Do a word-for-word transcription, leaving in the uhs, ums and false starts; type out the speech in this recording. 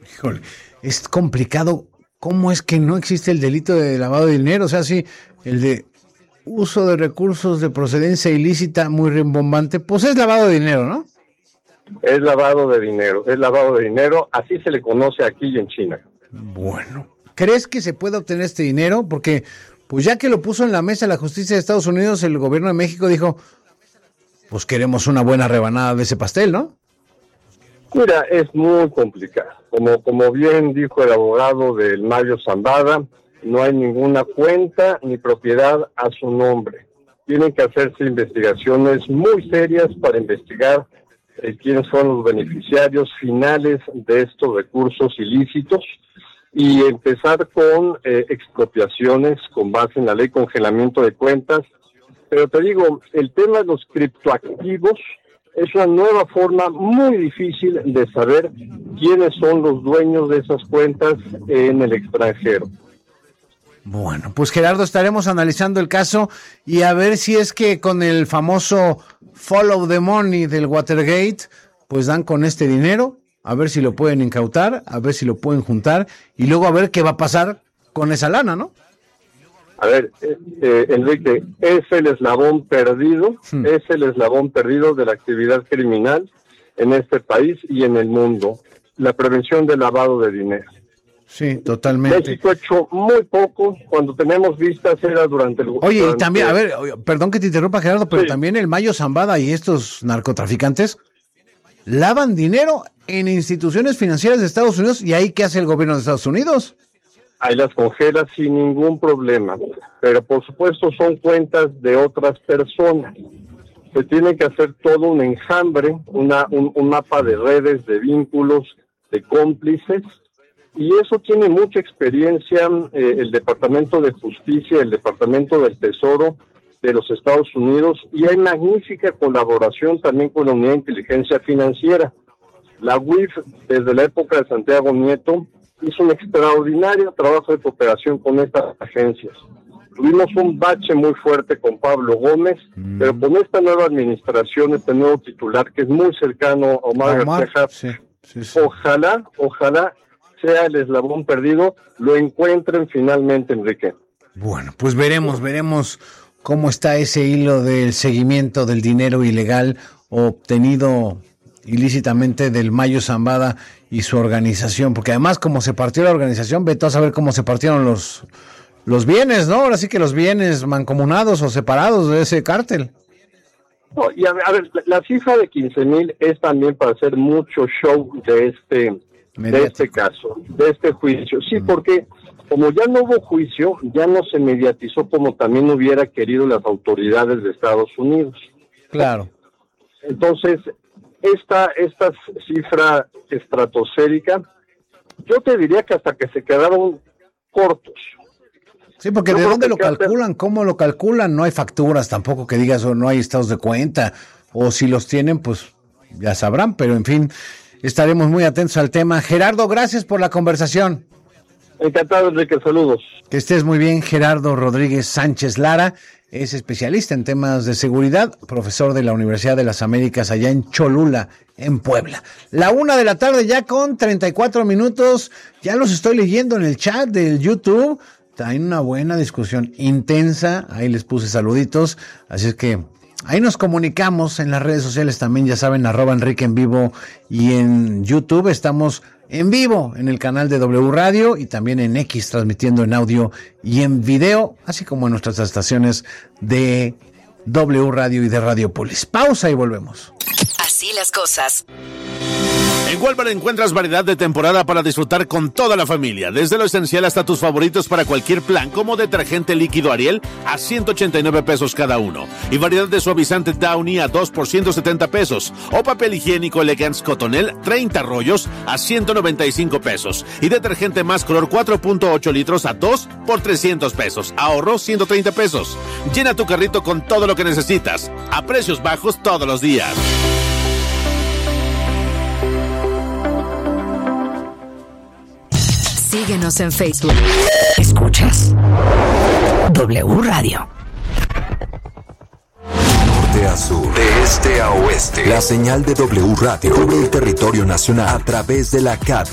Híjole, es complicado. ¿Cómo es que no existe el delito de lavado de dinero? O sea, sí, el de uso de recursos de procedencia ilícita muy rimbombante, pues es lavado de dinero, ¿no? Es lavado de dinero, es lavado de dinero, así se le conoce aquí y en China. Bueno, ¿crees que se puede obtener este dinero? Porque, pues ya que lo puso en la mesa la justicia de Estados Unidos, el gobierno de México dijo, pues queremos una buena rebanada de ese pastel, ¿no? Mira, es muy complicado. Como, como bien dijo el abogado del Mayo Zambada, no hay ninguna cuenta ni propiedad a su nombre. Tienen que hacerse investigaciones muy serias para investigar eh, quiénes son los beneficiarios finales de estos recursos ilícitos y empezar con eh, expropiaciones con base en la ley congelamiento de cuentas. Pero te digo, el tema de los criptoactivos es una nueva forma muy difícil de saber quiénes son los dueños de esas cuentas en el extranjero. Bueno, pues Gerardo, estaremos analizando el caso y a ver si es que con el famoso follow the money del Watergate, pues dan con este dinero, a ver si lo pueden incautar, a ver si lo pueden juntar y luego a ver qué va a pasar con esa lana, ¿no? A ver, eh, eh, Enrique, es el eslabón perdido, hmm. es el eslabón perdido de la actividad criminal en este país y en el mundo, la prevención del lavado de dinero. Sí, totalmente. México ha hecho muy poco, cuando tenemos vistas era durante el... Oye, durante... y también, a ver, perdón que te interrumpa, Gerardo, pero sí. también el Mayo Zambada y estos narcotraficantes lavan dinero en instituciones financieras de Estados Unidos, ¿y ahí qué hace el gobierno de Estados Unidos? Ahí las congela sin ningún problema, pero por supuesto son cuentas de otras personas. Se tiene que hacer todo un enjambre, una, un, un mapa de redes, de vínculos, de cómplices, y eso tiene mucha experiencia eh, el Departamento de Justicia, el Departamento del Tesoro de los Estados Unidos, y hay magnífica colaboración también con la Unidad de Inteligencia Financiera. La U I F, desde la época de Santiago Nieto, hizo un extraordinario trabajo de cooperación con estas agencias. Tuvimos un bache muy fuerte con Pablo Gómez, mm. pero con esta nueva administración, este nuevo titular que es muy cercano a Omar, Omar García, sí, sí, sí. ojalá, ojalá sea el eslabón perdido, lo encuentren finalmente, Enrique. Bueno, pues veremos, veremos cómo está ese hilo del seguimiento del dinero ilegal obtenido ilícitamente del Mayo Zambada y su organización, porque además como se partió la organización, vete a saber cómo se partieron los los bienes, ¿no? Ahora sí que los bienes mancomunados o separados de ese cártel. No, y a ver, a ver la, la cifra de quince mil es también para hacer mucho show de este Mediático. de este caso, de este juicio. Sí, mm. porque como ya no hubo juicio, ya no se mediatizó como también hubiera querido las autoridades de Estados Unidos. Claro. Entonces, esta, esta cifra estratosférica, yo te diría que hasta que se quedaron cortos. Sí, porque yo ¿de dónde lo calculan? Hacer... ¿Cómo lo calculan? No hay facturas tampoco que digas, o no hay estados de cuenta, o si los tienen, pues ya sabrán, pero en fin, estaremos muy atentos al tema. Gerardo, gracias por la conversación. Encantado, Enrique, saludos. Que estés muy bien. Gerardo Rodríguez Sánchez Lara es especialista en temas de seguridad, profesor de la Universidad de las Américas allá en Cholula, en Puebla. La una de la tarde ya con treinta y cuatro minutos, ya los estoy leyendo en el chat del YouTube. Hay una buena discusión intensa, ahí les puse saluditos, así es que ahí nos comunicamos en las redes sociales también, ya saben, arroba Enrique en vivo, y en YouTube estamos en vivo en el canal de W Radio y también en X, transmitiendo en audio y en video, así como en nuestras estaciones de W Radio y de Radiopolis. Pausa y volvemos. Así las cosas. En Walmart encuentras variedad de temporada para disfrutar con toda la familia, desde lo esencial hasta tus favoritos para cualquier plan, como detergente líquido Ariel a ciento ochenta y nueve pesos cada uno, y variedad de suavizante Downy a dos por ciento setenta pesos, o papel higiénico Elegance Cotonel treinta rollos a ciento noventa y cinco pesos, y detergente Más Color cuatro punto ocho litros a dos por trescientos pesos, ahorro ciento treinta pesos. Llena tu carrito con todo lo que necesitas, a precios bajos todos los días. Síguenos en Facebook. Escuchas W Radio. Norte a sur, de este a oeste. La señal de W Radio cubre el territorio nacional a través de la cadena